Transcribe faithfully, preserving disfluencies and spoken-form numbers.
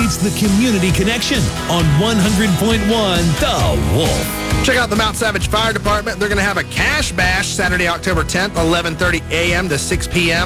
It's the Community Connection on one hundred point one The Wolf. Check out the Mount Savage Fire Department. They're going to have a cash bash Saturday, October tenth, eleven thirty a.m. to six p.m.